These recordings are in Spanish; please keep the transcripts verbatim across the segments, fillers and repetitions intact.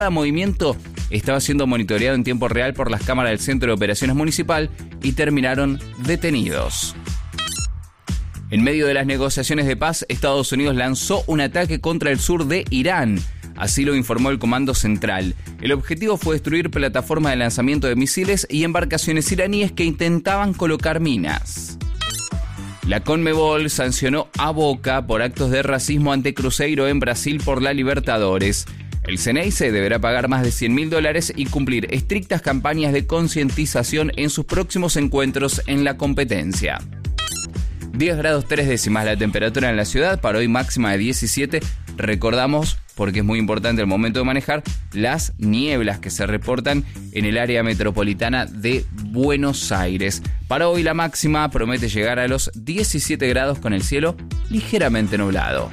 Cada movimiento estaba siendo monitoreado en tiempo real por las cámaras del Centro de Operaciones Municipal y terminaron detenidos. En medio de las negociaciones de paz, Estados Unidos lanzó un ataque contra el sur de Irán. Así lo informó el Comando Central. El objetivo fue destruir plataformas de lanzamiento de misiles y embarcaciones iraníes que intentaban colocar minas. La Conmebol sancionó a Boca por actos de racismo ante Cruzeiro en Brasil por la Libertadores. El Ceneice deberá pagar más de cien mil dólares y cumplir estrictas campañas de concientización en sus próximos encuentros en la competencia. diez grados tres décimas la temperatura en la ciudad, para hoy máxima de diecisiete. Recordamos, porque es muy importante el momento de manejar, las nieblas que se reportan en el área metropolitana de Buenos Aires. Para hoy la máxima promete llegar a los diecisiete grados con el cielo ligeramente nublado.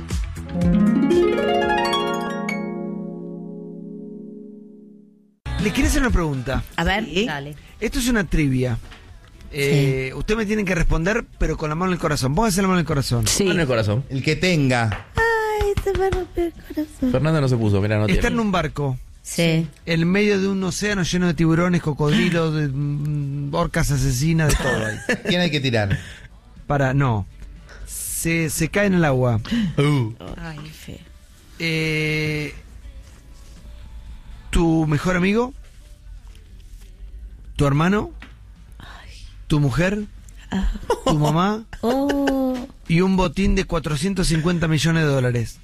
Le quiero hacer una pregunta. A ver, ¿Sí? dale. Esto es una trivia. Eh, sí. Ustedes me tienen que responder, pero con la mano en el corazón. Pónganse la mano en el corazón. Sí. Mano en el corazón. El que tenga. Ay, se me rompió el corazón. Fernando no se puso, mira, no tiene. Está en un barco. Sí. En medio de un océano lleno de tiburones, cocodrilos, de, mm, orcas asesinas, de todo ahí. ¿Quién hay que tirar? Para, no. Se, se cae en el agua. Uh. Ay, qué feo. Eh, ¿Tu mejor amigo? ¿Tu hermano? ¿Tu mujer? Ah. ¿Tu mamá? Oh. Y un botín de cuatrocientos cincuenta millones de dólares.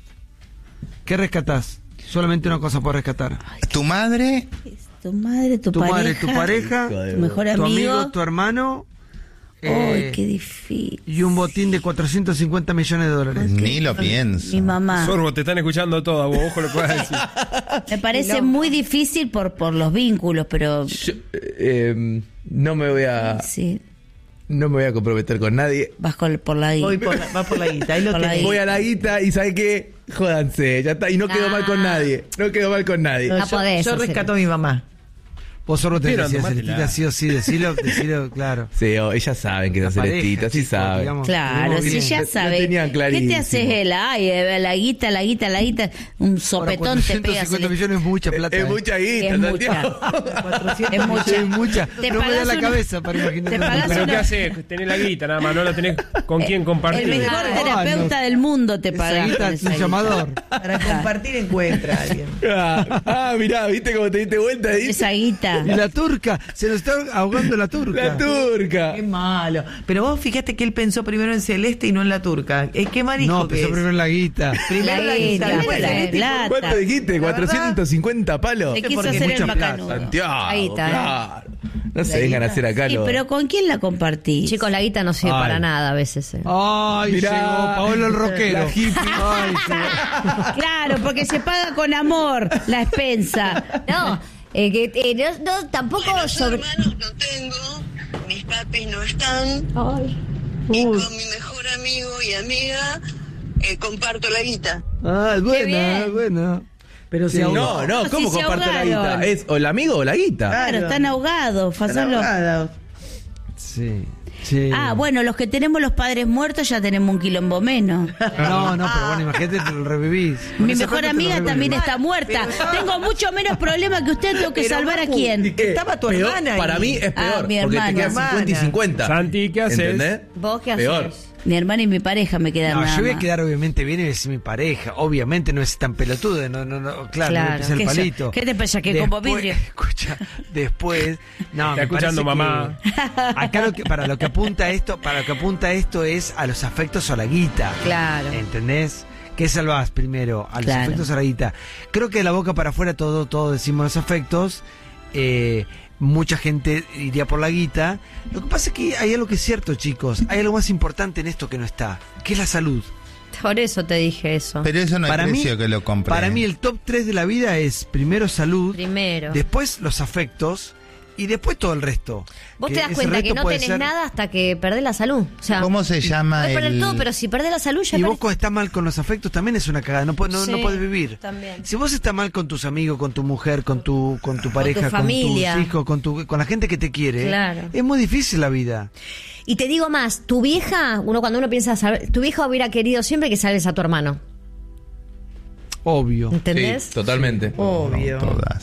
¿Qué rescatás? Solamente una cosa puedes rescatar. ¿Tu madre? Tu madre, tu, Tu pareja. madre, tu pareja, tu mejor tu amigo. amigo, tu hermano. Ay, eh, qué difícil. Y un botín de cuatrocientos cincuenta millones de dólares. Ni lo pienso. Mi mamá. Sorbo, te están escuchando todo, vos, ojo lo que vas a decir. Me parece muy difícil por, por los vínculos, pero... Yo, eh, no me voy a... Sí, No me voy a comprometer con nadie. vas con- por la guita. Voy por la, va por la guita. Ahí lo Por la tenés. guita. Voy a la guita y ¿sabe qué? Jódanse, ya está. Y no quedo Nah. mal con nadie. No quedo mal con nadie. No, No yo, podés yo hacer rescato a mi mamá. Vos solo te Pero decías, tomátela. Celestita, sí o sí, decilo, decilo, claro. Sí, oh, ellas saben que La es pareja, Celestita, sí chicos, saben. digamos, Claro, vivimos si bien. ya Lo- lo sabes. tenían ¿Qué te clarísimo. haces el ay, eh, la guita, la guita, la guita? Un Ahora, sopetón te cuatrocientos pegas. cincuenta millones es mucha plata. Es eh. mucha guita, Es Santiago. Es mucha. Es mucha. Te No me da pagás la una- cabeza para imaginar. te pagás Pero una- ¿qué haces? Tenés la guita nada más, no la tenés con quién compartir. El mejor Ah, terapeuta no. del mundo te Esa paga. guita con es esa un guita. llamador. Para compartir encuentra a alguien. Ah, ah, mirá, ¿viste cómo te diste vuelta? Con ¿Viste? esa guita. Y la turca, se nos está ahogando la turca. La turca. Qué malo. Pero vos fíjate que él pensó primero en Celeste y no en la turca. Eh, qué mal hijo No, que pensó es. primero en la guita. Primero La la guita, guita, después la Celeste y plata. ¿Cuánto dijiste? La verdad- ¿cuatrocientos cincuenta palos? Te sé quiso por qué hacer mucha el plata, macanudo. Santiago, La guita, ¿eh? claro. No se vengan a hacer acá Sí, los... pero ¿con quién la compartís? Chicos, la guita no sirve Ay. para nada a veces. eh. Ay, Mirá, llegó Paolo el rockero. la hippie. Ay, llegó. Claro, porque se paga con amor la expensa. No, eh, que, eh, no, no, tampoco Bueno, sobre... hermanos no tengo, mis papis no están, Ay. y Uy. con mi mejor amigo y amiga eh, comparto la guita. Ah, buena, bien. buena. Pero Sí. se ahogó. No, no, No, ¿cómo si se comparte la ahogaron. guita? ¿Es o el amigo o la guita? Ah, Claro, están ahogados. Están Fazalo. ahogados. Sí, sí. Ah, bueno, los que tenemos los padres muertos ya tenemos un quilombo menos. No, no, pero bueno, imagínate, te lo revivís. Con Mi esa mejor plata te lo amiga revivís. también está muerta. Tengo mucho menos problemas que usted. Tengo que Pero, salvar a Macu, quién. ¿Qué? Estaba tu Peor, hermana ahí. Para mí es Ah, peor, mi porque te hermana. quedan cincuenta y cincuenta. Santi, ¿qué haces? ¿Entendés? ¿Vos qué Peor. haces? Mi hermana y mi pareja me quedan No, nada yo voy a más. quedar obviamente bien y es mi pareja. Obviamente no es tan pelotudo, no, no, no, claro, Claro, no pisa el ¿qué palito. so- qué te pasa, que Después- como vidrio? Escucha, después, no, Está me escuchando, parece mamá. que acá lo que, para lo que apunta esto, para lo que apunta esto es a los afectos o a la guita. Claro. ¿Entendés? ¿Qué salvás primero? A los Claro. afectos o a la guita. Creo que de la boca para afuera todo, todo decimos los afectos. Eh, mucha gente iría por la guita. Lo que pasa es que hay algo que es cierto, chicos. Hay algo más importante en esto que no está, que es la salud. Por eso te dije eso. Pero eso no hay Para mí- precio que lo compre. Para mí el top tres de la vida es primero salud, Primero. después los afectos y después todo el resto. Vos Que te das ese cuenta que resto no puede tenés ser- nada hasta que perdés la salud. O sea, ¿Cómo se llama podés perder el...? todo, pero si perdés la salud ya Y vos perdés. cuando estás mal con los afectos también es una cagada, no, po- no, no Sí, podés vivir. también. Si vos estás mal con tus amigos, con tu mujer, con tu con tu pareja, con, familia. tus hijos, con tu con la gente que te quiere, Claro. es muy difícil la vida. Y te digo más, tu vieja, uno cuando uno piensa, salvar- tu vieja hubiera querido siempre que salves a tu hermano. Obvio. ¿Entendés? Sí, totalmente. Obvio. Todas.